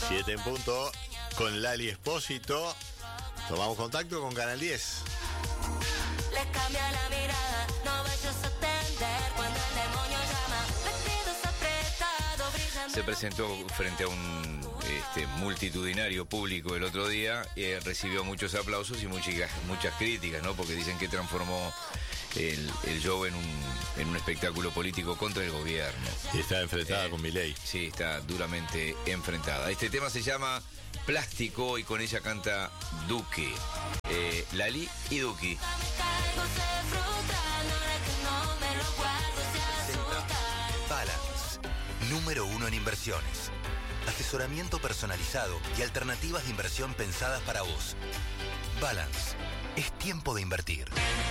7 en punto con Lali Espósito. Tomamos contacto con Canal 10. Les cambia la mirada, no vayas a atender cuando el demonio llama. Vestidos apretados, brillando. Se presentó frente a un multitudinario público el otro día, recibió muchos aplausos y muchas críticas, ¿no? Porque dicen que transformó el show en un espectáculo político contra el gobierno. Y está enfrentada con Milei. Sí, está duramente enfrentada. Este tema se llama Plástico y con ella canta Duki. Lali y Duki. Balance, número 1 en inversiones. Asesoramiento personalizado y alternativas de inversión pensadas para vos. Balance, es tiempo de invertir.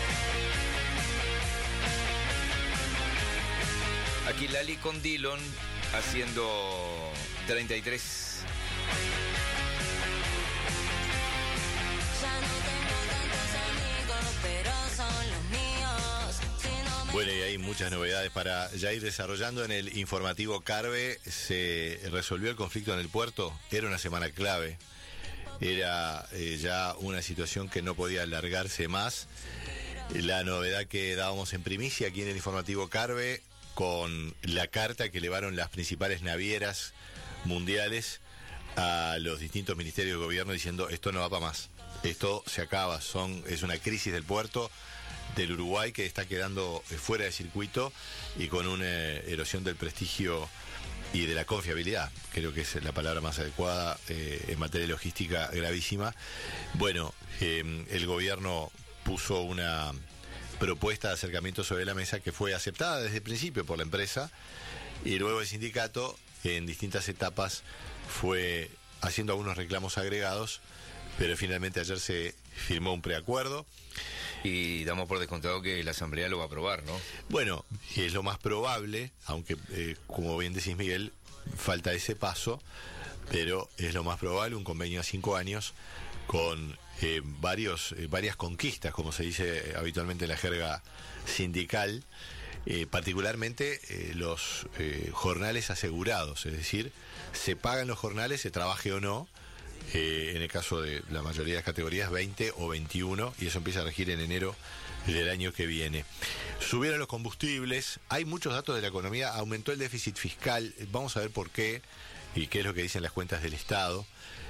Aquí Lali con Dillon haciendo 33. Ya no tengo tantos amigos, pero son los míos. Si no me Bueno, y hay muchas novedades para ya ir desarrollando. En el informativo Carve se resolvió el conflicto en el puerto. Era una semana clave. Era ya una situación que no podía alargarse más. La novedad que dábamos en primicia aquí en el informativo Carve, con la carta que elevaron las principales navieras mundiales a los distintos ministerios de gobierno diciendo esto no va para más, esto se acaba, es una crisis del puerto del Uruguay que está quedando fuera de circuito y con una erosión del prestigio y de la confiabilidad, creo que es la palabra más adecuada, en materia logística gravísima. Bueno, el gobierno puso una propuesta de acercamiento sobre la mesa que fue aceptada desde el principio por la empresa y luego el sindicato en distintas etapas fue haciendo algunos reclamos agregados, pero finalmente ayer se firmó un preacuerdo. Y damos por descontado que la Asamblea lo va a aprobar, ¿no? Bueno, es lo más probable, aunque como bien decís Miguel, falta ese paso, pero es lo más probable, un convenio a 5 años con varias conquistas, como se dice habitualmente en la jerga sindical, particularmente los jornales asegurados, es decir, se pagan los jornales, se trabaje o no, en el caso de la mayoría de las categorías 20 o 21, y eso empieza a regir en enero del año que viene. Subieron los combustibles, hay muchos datos de la economía, aumentó el déficit fiscal, vamos a ver por qué y qué es lo que dicen las cuentas del Estado.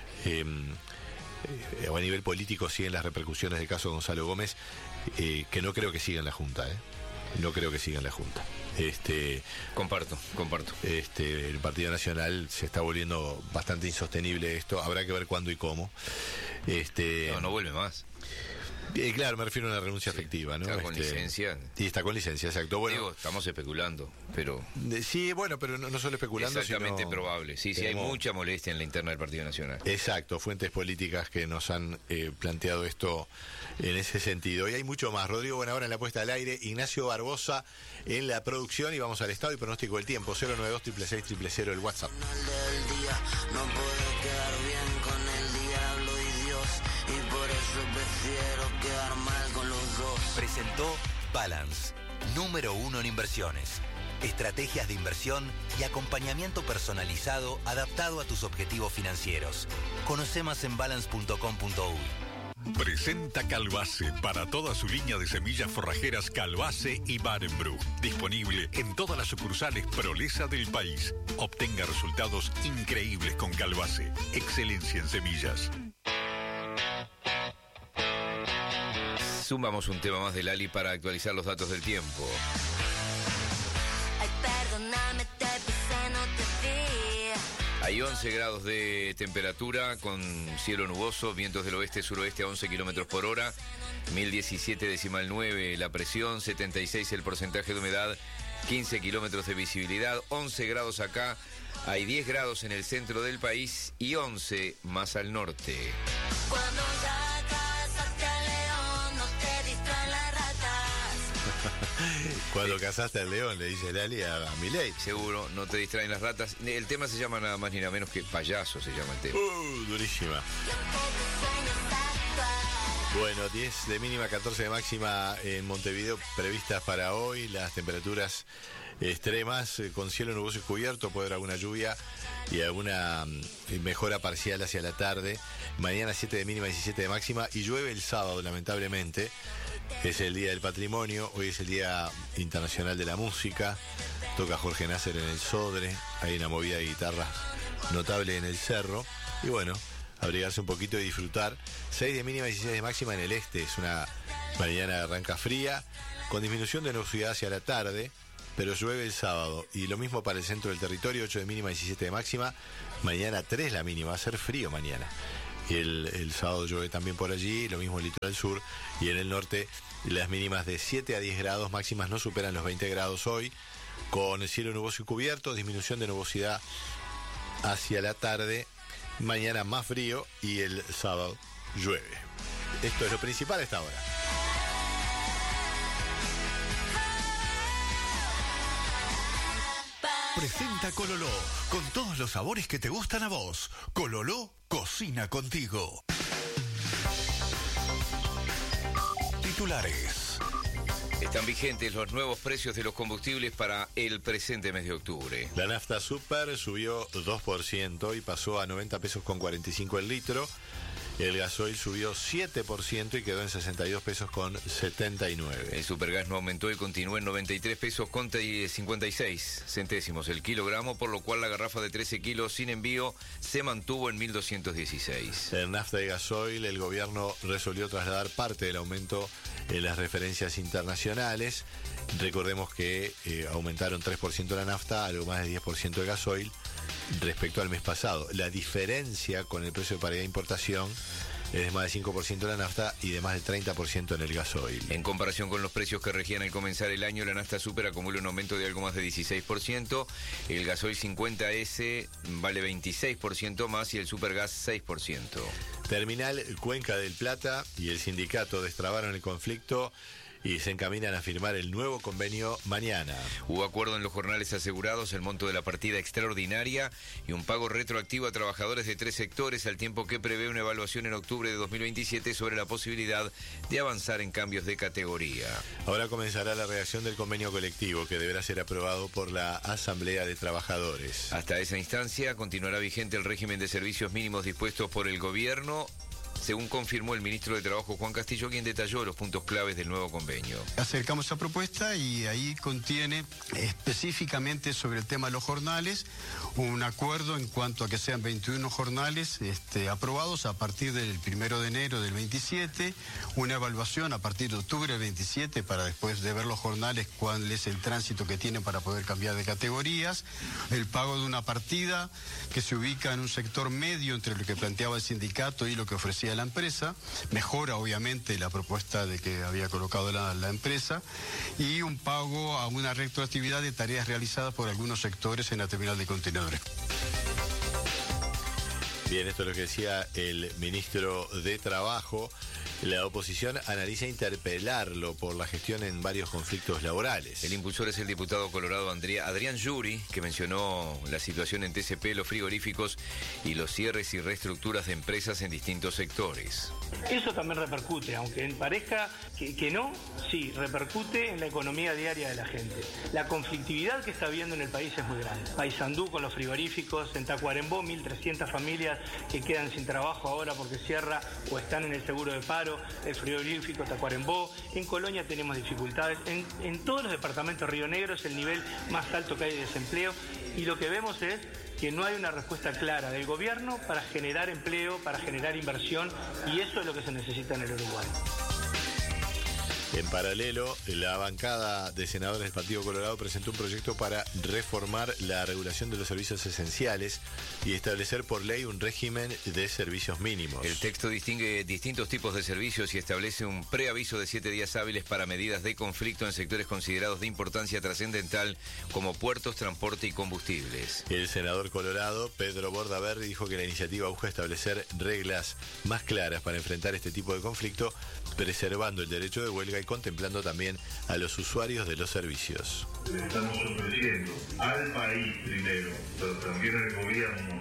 A nivel político siguen las repercusiones del caso Gonzalo Gómez, que no creo que siga en la Junta, no creo que siga en la Junta. Comparto. El Partido Nacional se está volviendo bastante insostenible esto, habrá que ver cuándo y cómo. No vuelve más. Claro, me refiero a una renuncia efectiva, ¿no? Está con licencia. Sí, está con licencia, exacto. Bueno, digo, estamos especulando, pero... Sí, bueno, pero no solo especulando, exactamente sino probable. Sí, hay mucha molestia en la interna del Partido Nacional. Exacto, fuentes políticas que nos han planteado esto en ese sentido. Y hay mucho más. Rodrigo Buenahora en la puesta al aire, Ignacio Barbosa en la producción, y vamos al estado y pronóstico del tiempo. 092-666-000 el WhatsApp. Del día, no puedo quedar bien con el diablo y Dios, y por eso prefiero quedar mal con los dos. Presentó Balance, número 1 en inversiones. Estrategias de inversión y acompañamiento personalizado adaptado a tus objetivos financieros. Conoce más en balance.com.uy. Presenta Calbase para toda su línea de semillas forrajeras Calbase y Barenbroek. Disponible en todas las sucursales Prolesa del país. Obtenga resultados increíbles con Calbase. Excelencia en semillas. Sumamos un tema más de Lali para actualizar los datos del tiempo. Ay, perdóname, te pisé, no te vi. Hay 11 grados de temperatura con cielo nuboso, vientos del oeste-suroeste a 11 kilómetros por hora, 1017,9 la presión, 76 el porcentaje de humedad, 15 kilómetros de visibilidad, 11 grados acá, hay 10 grados en el centro del país y 11 más al norte. Cuando ya cazaste al león, no te distraen las ratas. Cuando cazaste al león, le dice Lali a Milei. Seguro, no te distraen las ratas. El tema se llama nada más ni nada menos que Payaso, se llama el tema. Durísima. Tiempo tus sueños actuar. Bueno, 10 de mínima, 14 de máxima en Montevideo previstas para hoy. Las temperaturas extremas, con cielo nuboso y cubierto, puede haber alguna lluvia y alguna mejora parcial hacia la tarde. Mañana 7 de mínima, 17 de máxima, y llueve el sábado, lamentablemente. Es el Día del Patrimonio, hoy es el Día Internacional de la Música. Toca Jorge Nasser en el Sodre, hay una movida de guitarras notable en el Cerro. Y bueno, abrigarse un poquito y disfrutar. 6 de mínima y 16 de máxima en el este. Es una mañana de arranca fría, con disminución de nubosidad hacia la tarde, pero llueve el sábado. Y lo mismo para el centro del territorio, 8 de mínima y 17 de máxima. Mañana 3 la mínima, va a ser frío mañana. Y el sábado llueve también por allí, lo mismo en el litoral sur. Y en el norte las mínimas de 7 a 10 grados, máximas no superan los 20 grados hoy, con el cielo nuboso y cubierto, disminución de nubosidad hacia la tarde. Mañana más frío y el sábado llueve. Esto es lo principal a esta hora. Presenta Cololó, con todos los sabores que te gustan a vos. Cololó cocina contigo. Titulares. Están vigentes los nuevos precios de los combustibles para el presente mes de octubre. La nafta super subió 2% y pasó a 90 pesos con 45 el litro. El gasoil subió 7% y quedó en 62 pesos con 79. El supergas no aumentó y continuó en 93 pesos con 56 centésimos el kilogramo, por lo cual la garrafa de 13 kilos sin envío se mantuvo en 1.216. En nafta y gasoil, el gobierno resolvió trasladar parte del aumento en las referencias internacionales. Recordemos que aumentaron 3% la nafta, algo más de 10% el gasoil respecto al mes pasado. La diferencia con el precio de paridad de importación es de más de 5% en la nafta y de más del 30% en el gasoil. En comparación con los precios que regían al comenzar el año, la nafta super acumula un aumento de algo más de 16%, el gasoil 50S vale 26% más y el supergas 6%. Terminal Cuenca del Plata y el sindicato destrabaron el conflicto y se encaminan a firmar el nuevo convenio mañana. Hubo acuerdo en los jornales asegurados, el monto de la partida extraordinaria y un pago retroactivo a trabajadores de 3 sectores, al tiempo que prevé una evaluación en octubre de 2027 sobre la posibilidad de avanzar en cambios de categoría. Ahora comenzará la redacción del convenio colectivo, que deberá ser aprobado por la Asamblea de Trabajadores. Hasta esa instancia continuará vigente el régimen de servicios mínimos dispuestos por el gobierno, según confirmó el ministro de Trabajo Juan Castillo, quien detalló los puntos claves del nuevo convenio. Acercamos esa propuesta y ahí contiene específicamente sobre el tema de los jornales un acuerdo en cuanto a que sean 21 jornales aprobados a partir del 1 de enero del 27, una evaluación a partir de octubre del 27 para después de ver los jornales cuál es el tránsito que tienen para poder cambiar de categorías, el pago de una partida que se ubica en un sector medio entre lo que planteaba el sindicato y lo que ofrecía la empresa, mejora obviamente la propuesta de que había colocado la empresa, y un pago a una retroactividad de tareas realizadas por algunos sectores en la terminal de contenedores. Bien, esto es lo que decía el ministro de Trabajo. La oposición analiza interpelarlo por la gestión en varios conflictos laborales. El impulsor es el diputado colorado Adrián Yuri, que mencionó la situación en TCP, los frigoríficos y los cierres y reestructuras de empresas en distintos sectores. Eso también repercute, aunque parezca que no, sí, repercute en la economía diaria de la gente. La conflictividad que está habiendo en el país es muy grande. Paysandú con los frigoríficos, en Tacuarembó 1.300 familias que quedan sin trabajo ahora porque cierra o están en el seguro de paro, el frigorífico Tacuarembó. En Colonia tenemos dificultades. En todos los departamentos Río Negro es el nivel más alto que hay de desempleo, y lo que vemos es que no hay una respuesta clara del gobierno para generar empleo, para generar inversión, y eso es lo que se necesita en el Uruguay. En paralelo, la bancada de senadores del Partido Colorado presentó un proyecto para reformar la regulación de los servicios esenciales y establecer por ley un régimen de servicios mínimos. El texto distingue distintos tipos de servicios y establece un preaviso de 7 días hábiles para medidas de conflicto en sectores considerados de importancia trascendental como puertos, transporte y combustibles. El senador colorado, Pedro Bordaberry, dijo que la iniciativa busca establecer reglas más claras para enfrentar este tipo de conflicto, preservando el derecho de huelga y contemplando también a los usuarios de los servicios. Le estamos ofreciendo al país primero, pero también al gobierno,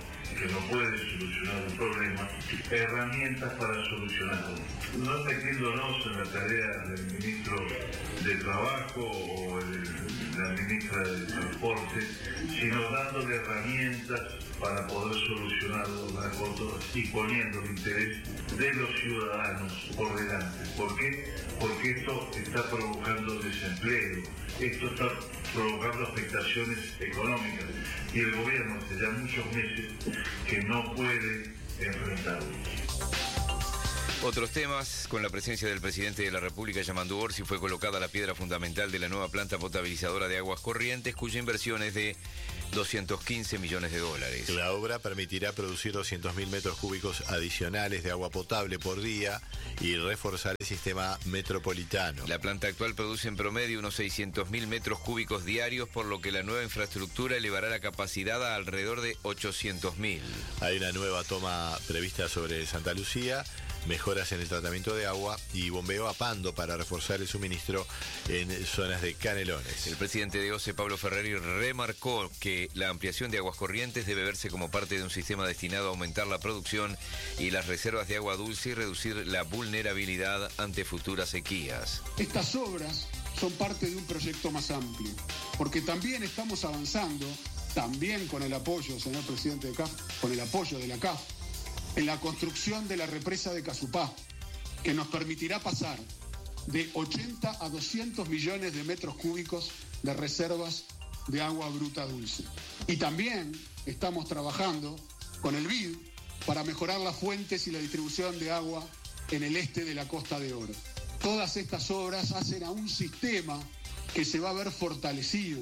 que no puede solucionar un problema, herramientas para solucionarlo. No metiéndonos en la tarea del ministro de Trabajo o la ministra de Transporte, sino dándole herramientas para poder solucionarlo una por todas y poniendo el interés de los ciudadanos por delante. ¿Por qué? Porque esto está provocando desempleo, esto está provocando afectaciones económicas y el gobierno hace ya muchos meses que no puede enfrentarlo. Otros temas, con la presencia del presidente de la República, Yamandu Orsi, fue colocada la piedra fundamental de la nueva planta potabilizadora de Aguas Corrientes, cuya inversión es de $215 millones. La obra permitirá producir 200.000 metros cúbicos adicionales de agua potable por día y reforzar el sistema metropolitano. La planta actual produce en promedio unos 600.000 metros cúbicos diarios, por lo que la nueva infraestructura elevará la capacidad a alrededor de 800.000. Hay una nueva toma prevista sobre Santa Lucía, mejoras en el tratamiento de agua y bombeo a Pando para reforzar el suministro en zonas de Canelones. El presidente de OCE, Pablo Ferreri, remarcó que la ampliación de Aguas Corrientes debe verse como parte de un sistema destinado a aumentar la producción y las reservas de agua dulce y reducir la vulnerabilidad ante futuras sequías. Estas obras son parte de un proyecto más amplio, porque también estamos avanzando, también con el apoyo, señor presidente de CAF, con el apoyo de la CAF, en la construcción de la represa de Casupá, que nos permitirá pasar de 80 a 200 millones de metros cúbicos de reservas de agua bruta dulce. Y también estamos trabajando con el BID para mejorar las fuentes y la distribución de agua en el este de la Costa de Oro. Todas estas obras hacen a un sistema que se va a ver fortalecido.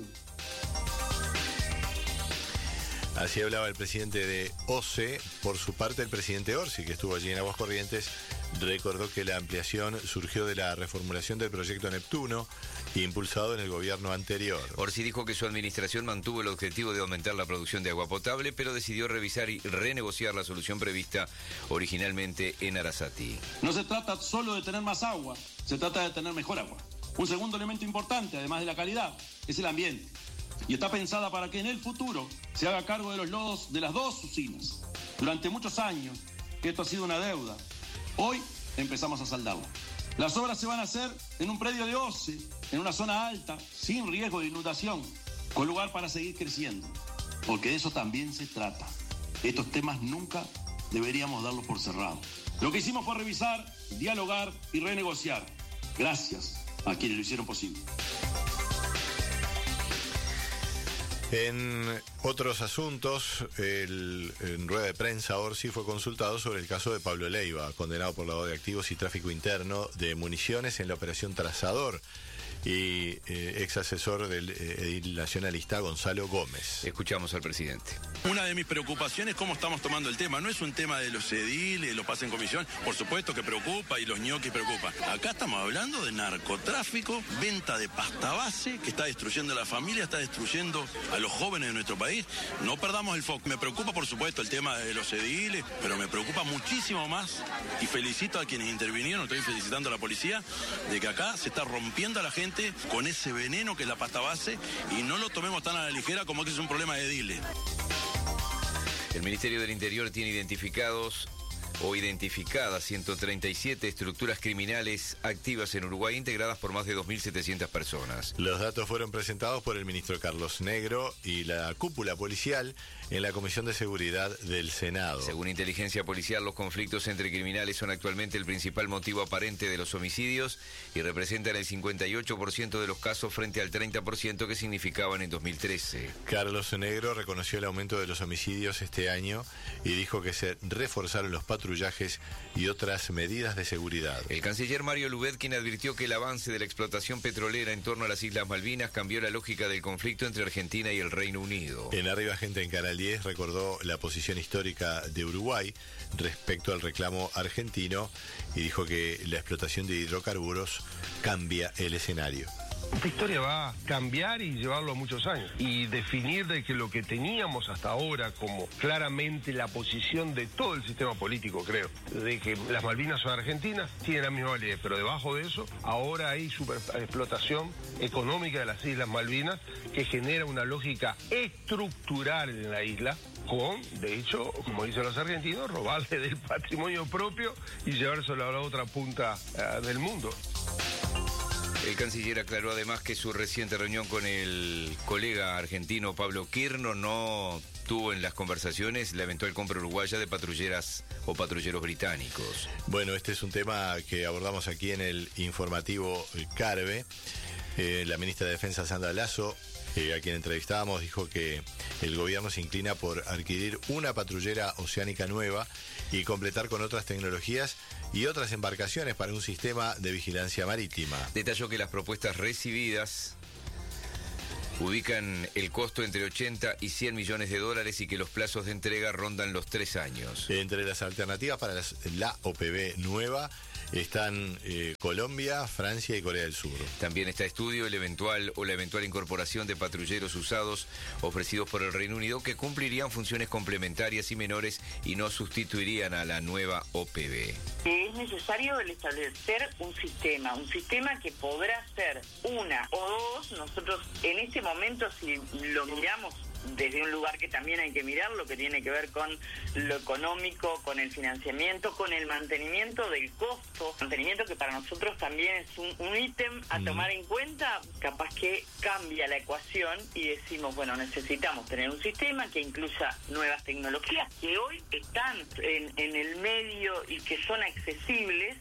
Así hablaba el presidente de OCE. Por su parte, el presidente Orsi, que estuvo allí en Aguas Corrientes, recordó que la ampliación surgió de la reformulación del proyecto Neptuno, impulsado en el gobierno anterior. Orsi dijo que su administración mantuvo el objetivo de aumentar la producción de agua potable, pero decidió revisar y renegociar la solución prevista originalmente en Arasati. No se trata solo de tener más agua, se trata de tener mejor agua. Un segundo elemento importante, además de la calidad, es el ambiente. Y está pensada para que en el futuro se haga cargo de los lodos de las dos usinas. Durante muchos años, esto ha sido una deuda. Hoy empezamos a saldarla. Las obras se van a hacer en un predio de OCE, en una zona alta, sin riesgo de inundación, con lugar para seguir creciendo. Porque de eso también se trata. Estos temas nunca deberíamos darlos por cerrados. Lo que hicimos fue revisar, dialogar y renegociar. Gracias a quienes lo hicieron posible. En otros asuntos, en rueda de prensa, Orsi fue consultado sobre el caso de Pablo Leiva, condenado por lavado de activos y tráfico interno de municiones en la operación Trazador, y ex asesor del edil nacionalista Gonzalo Gómez. Escuchamos al presidente. Una de mis preocupaciones es cómo estamos tomando el tema. No es un tema de los ediles, los pases en comisión, por supuesto que preocupa y los ñoquis preocupan. Acá estamos hablando de narcotráfico, venta de pasta base, que está destruyendo a la familia, está destruyendo a los jóvenes de nuestro país. No perdamos el foco. Me preocupa, por supuesto, el tema de los ediles, pero me preocupa muchísimo más, y felicito a quienes intervinieron, estoy felicitando a la policía, de que acá se está rompiendo a la gente con ese veneno que es la pasta base, y no lo tomemos tan a la ligera como que es un problema de ediles. El Ministerio del Interior tiene identificadas 137 estructuras criminales activas en Uruguay, integradas por más de 2.700 personas. Los datos fueron presentados por el ministro Carlos Negro y la cúpula policial en la Comisión de Seguridad del Senado. Según inteligencia policial, los conflictos entre criminales son actualmente el principal motivo aparente de los homicidios y representan el 58% de los casos frente al 30% que significaban en 2013. Carlos Negro reconoció el aumento de los homicidios este año y dijo que se reforzaron los patrullajes y otras medidas de seguridad. El canciller Mario Lubetkin advirtió que el avance de la explotación petrolera en torno a las Islas Malvinas cambió la lógica del conflicto entre Argentina y el Reino Unido. En Arriba Gente en Canal 10 recordó la posición histórica de Uruguay respecto al reclamo argentino y dijo que la explotación de hidrocarburos cambia el escenario. Esta historia va a cambiar y llevarlo a muchos años. Y definir de que lo que teníamos hasta ahora como claramente la posición de todo el sistema político, creo, de que las Malvinas son argentinas, tiene la misma validez, pero debajo de eso ahora hay superexplotación económica de las Islas Malvinas que genera una lógica estructural en la isla con, de hecho, como dicen los argentinos, robarle del patrimonio propio y llevárselo a la otra punta del mundo. El canciller aclaró además que su reciente reunión con el colega argentino Pablo Quirno no tuvo en las conversaciones la eventual compra uruguaya de patrulleras o patrulleros británicos. Bueno, este es un tema que abordamos aquí en el informativo Carve. La ministra de Defensa, Sandra Lasso, a quien entrevistábamos, dijo que el gobierno se inclina por adquirir una patrullera oceánica nueva y completar con otras tecnologías y otras embarcaciones para un sistema de vigilancia marítima. Detalló que las propuestas recibidas ubican el costo entre 80 y 100 millones de dólares y que los plazos de entrega rondan los 3 años. Entre las alternativas para la OPV nueva están Colombia, Francia y Corea del Sur. También está estudio la eventual incorporación de patrulleros usados ofrecidos por el Reino Unido que cumplirían funciones complementarias y menores y no sustituirían a la nueva OPV. Es necesario el establecer un sistema que podrá ser una o dos. Nosotros en este momento, si lo miramos desde un lugar que también hay que mirar, lo que tiene que ver con lo económico, con el financiamiento, con el mantenimiento del costo, mantenimiento que para nosotros también es un ítem a tomar en cuenta. Capaz que cambia la ecuación y decimos, bueno, necesitamos tener un sistema que incluya nuevas tecnologías que hoy están en el medio y que son accesibles.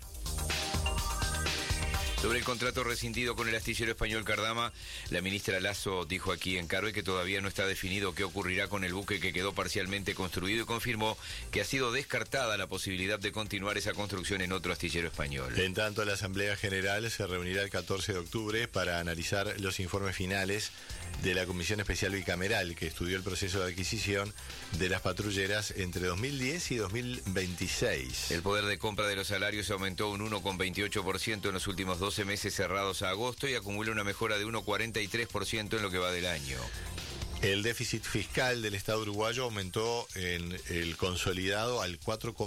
Sobre el contrato rescindido con el astillero español Cardama, la ministra Lasso dijo aquí en Carve que todavía no está definido qué ocurrirá con el buque que quedó parcialmente construido y confirmó que ha sido descartada la posibilidad de continuar esa construcción en otro astillero español. En tanto, la Asamblea General se reunirá el 14 de octubre para analizar los informes finales de la Comisión Especial Bicameral que estudió el proceso de adquisición de las patrulleras entre 2010 y 2026. El poder de compra de los salarios aumentó un 1,28% en los últimos 12 meses cerrados a agosto y acumula una mejora de 1,43% en lo que va del año. El déficit fiscal del Estado uruguayo aumentó en el consolidado al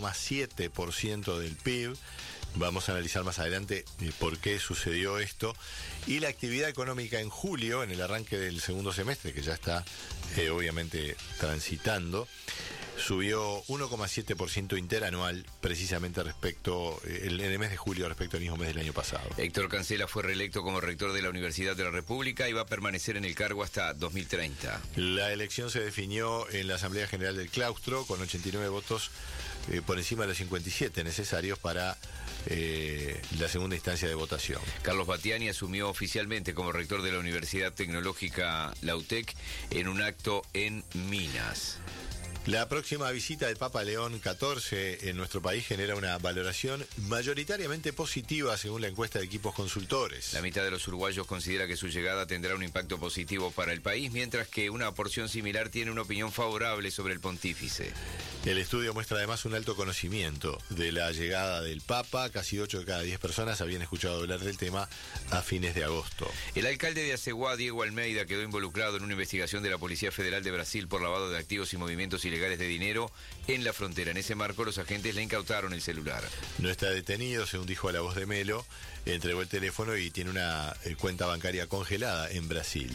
4,7% del PIB. Vamos a analizar más adelante por qué sucedió esto. Y la actividad económica en julio, en el arranque del segundo semestre, que ya está obviamente transitando, subió 1,7% interanual, precisamente respecto en el mes de julio respecto al mismo mes del año pasado. Héctor Cancela fue reelecto como rector de la Universidad de la República y va a permanecer en el cargo hasta 2030. La elección se definió en la Asamblea General del Claustro con 89 votos por encima de los 57 necesarios para la segunda instancia de votación. Carlos Battiani asumió oficialmente como rector de la Universidad Tecnológica La UTEC en un acto en Minas. La próxima visita del Papa León XIV en nuestro país genera una valoración mayoritariamente positiva según la encuesta de equipos consultores. La mitad de los uruguayos considera que su llegada tendrá un impacto positivo para el país, mientras que una porción similar tiene una opinión favorable sobre el pontífice. El estudio muestra además un alto conocimiento de la llegada del Papa. Casi 8 de cada 10 personas habían escuchado hablar del tema a fines de agosto. El alcalde de Aceguá, Diego Almeida, quedó involucrado en una investigación de la Policía Federal de Brasil por lavado de activos y movimientos ilegales de dinero en la frontera. En ese marco, los agentes le incautaron el celular. No está detenido, según dijo a La Voz de Melo. Entregó el teléfono y tiene una cuenta bancaria congelada en Brasil.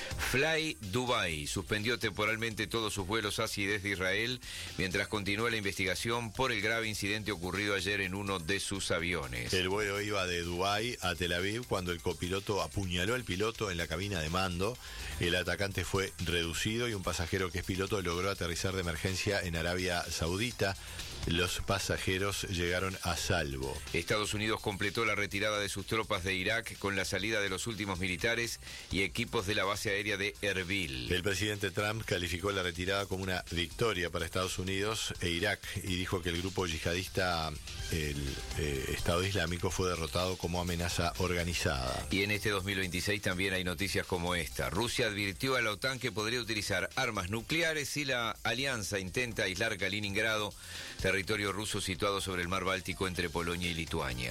Fly Dubai suspendió temporalmente todos sus vuelos hacia y desde Israel mientras continúa la investigación por el grave incidente ocurrido ayer en uno de sus aviones. El vuelo iba de Dubái a Tel Aviv cuando el copiloto apuñaló al piloto en la cabina de mando. El atacante fue reducido y un pasajero que es piloto logró aterrizar de emergencia en Arabia Saudita. Los pasajeros llegaron a salvo. Estados Unidos completó la retirada de sus tropas de Irak con la salida de los últimos militares y equipos de la base aérea de Erbil. El presidente Trump calificó la retirada como una victoria para Estados Unidos e Irak y dijo que el grupo yihadista, el Estado Islámico, fue derrotado como amenaza organizada. Y en este 2026 también hay noticias como esta. Rusia advirtió a la OTAN que podría utilizar armas nucleares si la alianza intenta aislar Kaliningrado, territorio ruso situado sobre el mar Báltico entre Polonia y Lituania.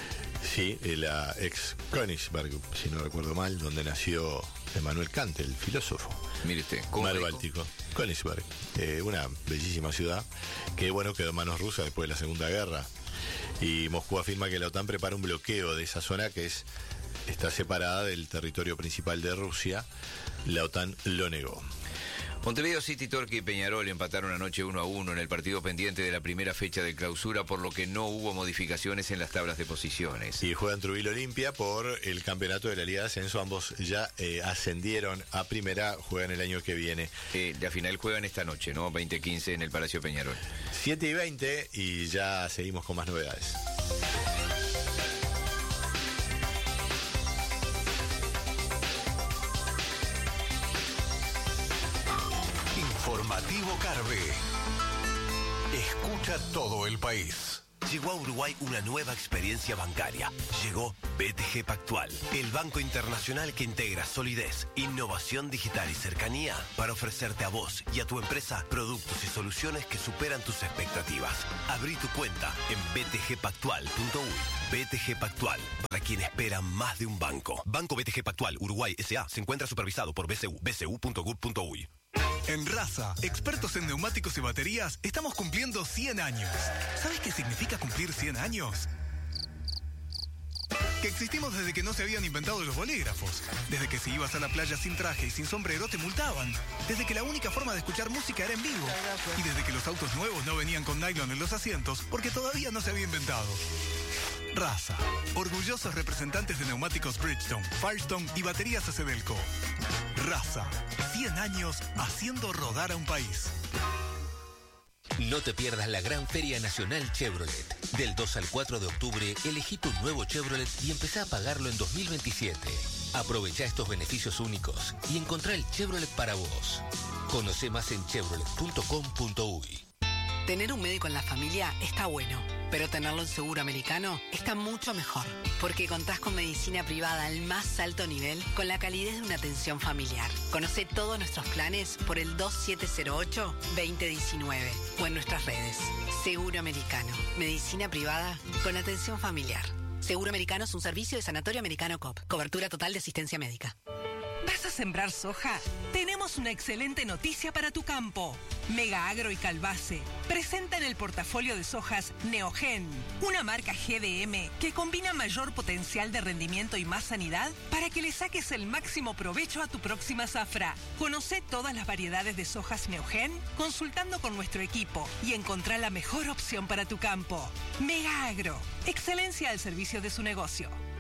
Sí, la ex Königsberg, si no recuerdo mal, donde nació Immanuel Kant, el filósofo. Mire usted, mar Báltico, Königsberg, una bellísima ciudad que quedó en manos rusas después de la Segunda Guerra. Y Moscú afirma que la OTAN prepara un bloqueo de esa zona que está separada del territorio principal de Rusia. La OTAN lo negó. Montevideo City, Torque y Peñarol empataron anoche 1-1 en el partido pendiente de la primera fecha de clausura, por lo que no hubo modificaciones en las tablas de posiciones. Y juegan Trujillo Olimpia por el campeonato de la Liga de Ascenso. Ambos ya ascendieron a primera, juegan el año que viene. La final juegan esta noche, ¿no? 20:15 en el Palacio Peñarol. 7:20 y ya seguimos con más novedades. Informativo Carve. Escucha todo el país. Llegó a Uruguay una nueva experiencia bancaria. Llegó BTG Pactual, el banco internacional que integra solidez, innovación digital y cercanía para ofrecerte a vos y a tu empresa productos y soluciones que superan tus expectativas. Abrí tu cuenta en btgpactual.uy. BTG Pactual, para quien espera más de un banco. Banco BTG Pactual Uruguay S.A. se encuentra supervisado por BCU, bcu.gov.uy. En Raza, expertos en neumáticos y baterías, estamos cumpliendo 100 años. ¿Sabes qué significa cumplir 100 años? Que existimos desde que no se habían inventado los bolígrafos. Desde que si ibas a la playa sin traje y sin sombrero te multaban. Desde que la única forma de escuchar música era en vivo. Y desde que los autos nuevos no venían con nylon en los asientos porque todavía no se había inventado. Raza, orgullosos representantes de neumáticos Bridgestone, Firestone y baterías Acedelco. Raza, 100 años haciendo rodar a un país. No te pierdas la gran Feria Nacional Chevrolet. Del 2 al 4 de octubre, elegí tu nuevo Chevrolet y empezá a pagarlo en 2027. Aprovecha estos beneficios únicos y encontrá el Chevrolet para vos. Conoce más en chevrolet.com.uy. Tener un médico en la familia está bueno, pero tenerlo en Seguro Americano está mucho mejor, porque contás con medicina privada al más alto nivel con la calidez de una atención familiar. Conoce todos nuestros planes por el 2708-2019 o en nuestras redes. Seguro Americano, medicina privada con atención familiar. Seguro Americano es un servicio de Sanatorio Americano Coop, cobertura total de asistencia médica. ¿Vas a sembrar soja? Tenemos una excelente noticia para tu campo. Mega Agro y Calvace presentan el portafolio de sojas Neogen, una marca GDM que combina mayor potencial de rendimiento y más sanidad para que le saques el máximo provecho a tu próxima zafra. Conoce todas las variedades de sojas Neogen consultando con nuestro equipo y encontrá la mejor opción para tu campo. Mega Agro, excelencia al servicio de su negocio.